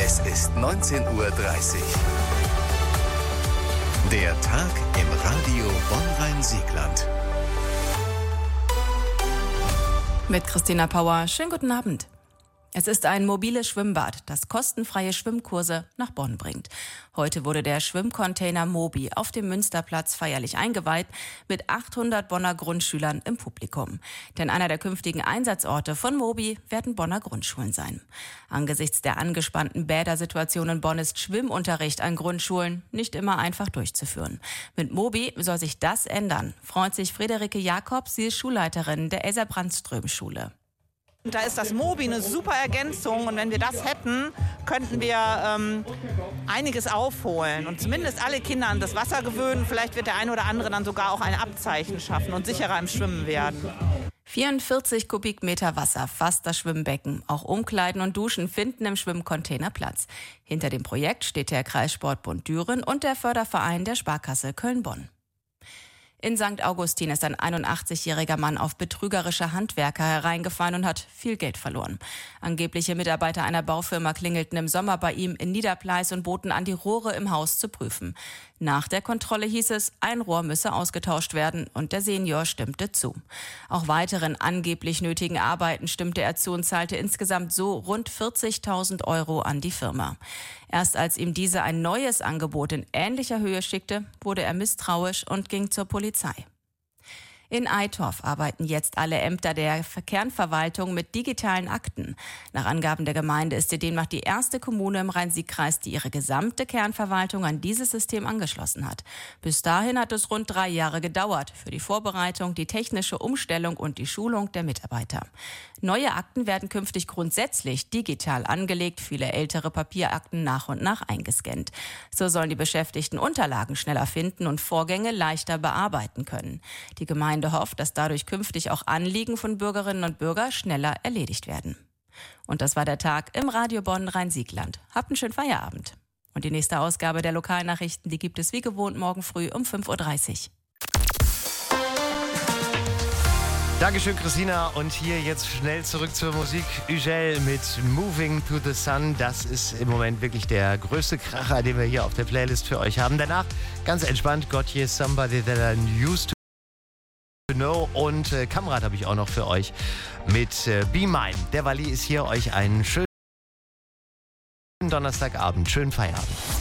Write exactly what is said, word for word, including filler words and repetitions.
Es ist neunzehn Uhr dreißig. Der Tag im Radio Bonn-Rhein-Siegland. Mit Christina Pauer. Schönen guten Abend. Es ist ein mobiles Schwimmbad, das kostenfreie Schwimmkurse nach Bonn bringt. Heute wurde der Schwimmcontainer Mobi auf dem Münsterplatz feierlich eingeweiht mit achthundert Bonner Grundschülern im Publikum. Denn einer der künftigen Einsatzorte von Mobi werden Bonner Grundschulen sein. Angesichts der angespannten Bädersituation in Bonn ist Schwimmunterricht an Grundschulen nicht immer einfach durchzuführen. Mit Mobi soll sich das ändern, freut sich Friederike Jakobs, sie ist Schulleiterin der Elsa-Brandström-Schule. Da ist das Mobi eine super Ergänzung und wenn wir das hätten, könnten wir ähm, einiges aufholen und zumindest alle Kinder an das Wasser gewöhnen. Vielleicht wird der eine oder andere dann sogar auch ein Abzeichen schaffen und sicherer im Schwimmen werden. vierundvierzig Kubikmeter Wasser fasst das Schwimmbecken. Auch Umkleiden und Duschen finden im Schwimmcontainer Platz. Hinter dem Projekt steht der Kreissportbund Düren und der Förderverein der Sparkasse Köln-Bonn. In Sankt Augustin ist ein einundachtzigjähriger Mann auf betrügerische Handwerker hereingefallen und hat viel Geld verloren. Angebliche Mitarbeiter einer Baufirma klingelten im Sommer bei ihm in Niederpleis und boten an, die Rohre im Haus zu prüfen. Nach der Kontrolle hieß es, ein Rohr müsse ausgetauscht werden und der Senior stimmte zu. Auch weiteren angeblich nötigen Arbeiten stimmte er zu und zahlte insgesamt so rund vierzigtausend Euro an die Firma. Erst als ihm diese ein neues Angebot in ähnlicher Höhe schickte, wurde er misstrauisch und ging zur Polizei. In Eitorf arbeiten jetzt alle Ämter der Kernverwaltung mit digitalen Akten. Nach Angaben der Gemeinde ist sie demnach die erste Kommune im Rhein-Sieg-Kreis, die ihre gesamte Kernverwaltung an dieses System angeschlossen hat. Bis dahin hat es rund drei Jahre gedauert für die Vorbereitung, die technische Umstellung und die Schulung der Mitarbeiter. Neue Akten werden künftig grundsätzlich digital angelegt, viele ältere Papierakten nach und nach eingescannt. So sollen die Beschäftigten Unterlagen schneller finden und Vorgänge leichter bearbeiten können. Die Gemeinde hofft, dass dadurch künftig auch Anliegen von Bürgerinnen und Bürgern schneller erledigt werden. Und das war der Tag im Radio Bonn-Rhein-Siegland. Habt einen schönen Feierabend. Und die nächste Ausgabe der Lokalnachrichten, die gibt es wie gewohnt morgen früh um fünf Uhr dreißig. Dankeschön, Christina. Und hier jetzt schnell zurück zur Musik. Ugel mit Moving to the Sun. Das ist im Moment wirklich der größte Kracher, den wir hier auf der Playlist für euch haben. Danach ganz entspannt Gotye, Somebody That I Used to Know. Und äh, Kamrat habe ich auch noch für euch mit äh, Be Mine. Der Walli ist hier, euch einen schönen Donnerstagabend, schönen Feierabend.